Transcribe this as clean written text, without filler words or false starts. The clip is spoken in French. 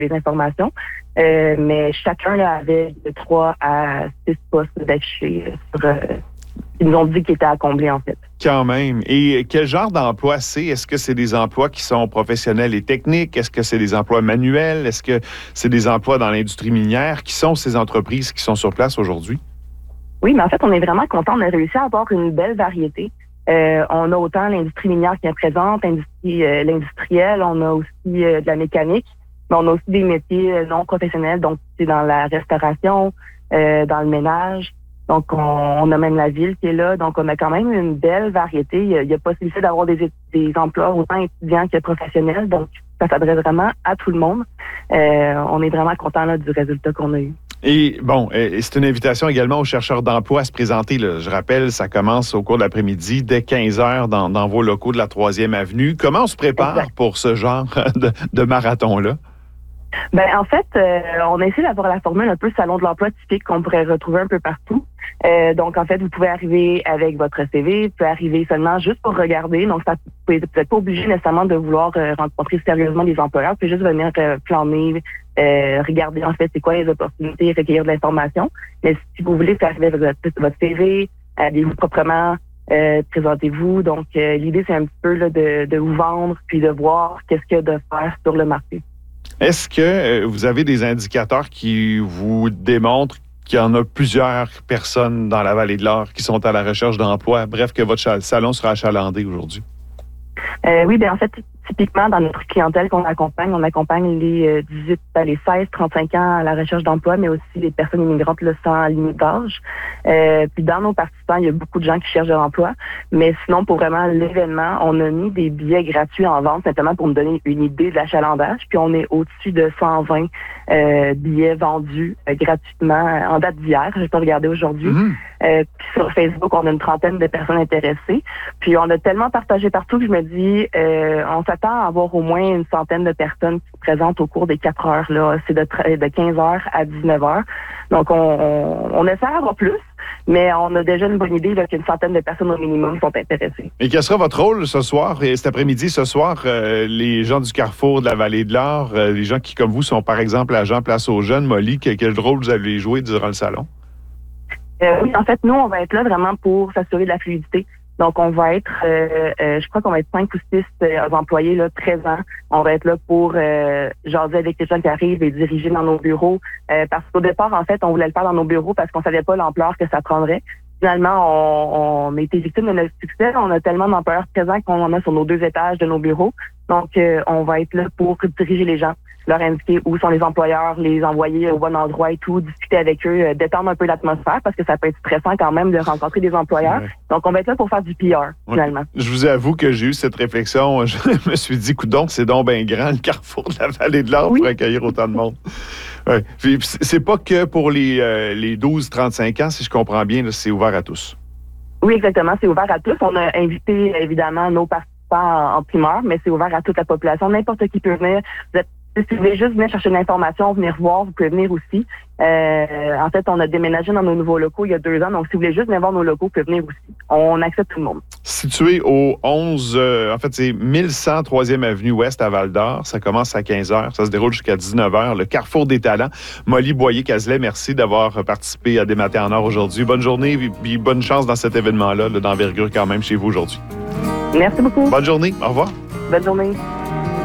les informations. Mais chacun là, avait de 3 à 6 postes d'affichés ils nous ont dit qu'ils étaient à combler, en fait. Quand même. Et quel genre d'emploi c'est? Est-ce que c'est des emplois qui sont professionnels et techniques? Est-ce que c'est des emplois manuels? Est-ce que c'est des emplois dans l'industrie minière? Qui sont ces entreprises qui sont sur place aujourd'hui? Oui, mais en fait, on est vraiment content. On a réussi à avoir une belle variété. On a autant l'industrie minière qui est présente, l'industrielle, on a aussi de la mécanique, mais on a aussi des métiers non professionnels, donc c'est dans la restauration, dans le ménage. Donc, on a même la ville qui est là. Donc, on a quand même une belle variété. Il y a possibilité d'avoir des emplois autant étudiants que professionnels. Donc, ça s'adresse vraiment à tout le monde. On est vraiment content là, du résultat qu'on a eu. Et bon, c'est une invitation également aux chercheurs d'emploi à se présenter. Là. Je rappelle, ça commence au cours de l'après-midi, dès 15 heures dans vos locaux de la 3e Avenue. Comment on se prépare pour ce genre de marathon-là? Ben en fait, on a essayé d'avoir la formule un peu salon de l'emploi typique qu'on pourrait retrouver un peu partout. Donc, en fait, vous pouvez arriver avec votre CV, vous pouvez arriver seulement juste pour regarder. Donc, vous n'êtes pas obligé nécessairement de vouloir rencontrer sérieusement des employeurs. Vous pouvez juste venir planer, regarder en fait c'est quoi les opportunités, recueillir de l'information. Mais si vous voulez faire arriver votre CV, habillez-vous proprement, présentez-vous. Donc, l'idée, c'est un petit peu là, de vous vendre puis de voir qu'est-ce qu'il y a de faire sur le marché. Est-ce que vous avez des indicateurs qui vous démontrent qu'il y en a plusieurs personnes dans la Vallée de l'Or qui sont à la recherche d'emploi? Bref, que votre salon sera achalandé aujourd'hui? Oui, bien en fait, typiquement, dans notre clientèle qu'on accompagne, on accompagne les 16-35 ans à la recherche d'emploi, mais aussi les personnes immigrantes là, sans limite d'âge. Puis dans nos participants, il y a beaucoup de gens qui cherchent de l'emploi. Mais sinon, pour vraiment l'événement, on a mis des billets gratuits en vente simplement pour me donner une idée de l'achalandage. Puis on est au-dessus de 120 billets vendus gratuitement en date d'hier. Je peux regarder aujourd'hui. Puis sur Facebook, on a une trentaine de personnes intéressées. Puis on a tellement partagé partout que je me dis, on s'attend à avoir au moins une centaine de personnes qui se présentent au cours des 4 heures. Là. C'est de 15 heures à 19 heures. Donc, on espère avoir plus, mais on a déjà une bonne idée là, qu'une centaine de personnes au minimum sont intéressées. Et quel sera votre rôle ce soir et cet après-midi? Ce soir, les gens du Carrefour de la Vallée de l'Or, les gens qui, comme vous, sont par exemple agents Place aux Jeunes, Molly, quel rôle vous allez jouer durant le salon? Oui, en fait, nous, on va être là vraiment pour s'assurer de la fluidité. Donc, on va être, je crois qu'on va être 5 ou 6 employés là, présents. On va être là pour jaser avec les gens qui arrivent et diriger dans nos bureaux. Parce qu'au départ, en fait, on voulait le faire dans nos bureaux parce qu'on savait pas l'ampleur que ça prendrait. Finalement, on a été victime de notre succès. On a tellement d'employeurs présents qu'on en a sur nos 2 étages de nos bureaux. Donc, on va être là pour diriger les gens, leur indiquer où sont les employeurs, les envoyer au bon endroit et tout, discuter avec eux, détendre un peu l'atmosphère parce que ça peut être stressant quand même de rencontrer des employeurs. Ouais. Donc, on va être là pour faire du PR, finalement. Je vous avoue que j'ai eu cette réflexion. Je me suis dit, coudonc, c'est donc bien grand le Carrefour de la Vallée de l'Or pour accueillir autant de monde. Ouais. Puis, c'est pas que pour les 12-35 ans, si je comprends bien, là, c'est ouvert à tous. Oui, exactement. C'est ouvert à tous. On a invité, évidemment, nos participants en primeur, mais c'est ouvert à toute la population. N'importe qui peut venir. Si vous voulez juste venir chercher de l'information, venir voir, vous pouvez venir aussi. En fait, on a déménagé dans nos nouveaux locaux il y a 2 ans. Donc, si vous voulez juste venir voir nos locaux, vous pouvez venir aussi. On accepte tout le monde. Situé au 11, en fait, c'est 1100 3e Avenue Ouest à Val-d'Or. Ça commence à 15 h. Ça se déroule jusqu'à 19 h. Le Carrefour des talents. Molly Boyer-Cazelet, merci d'avoir participé à Des matins en or aujourd'hui. Bonne journée et bonne chance dans cet événement-là, d'envergure quand même chez vous aujourd'hui. Merci beaucoup. Bonne journée. Au revoir. Bonne journée.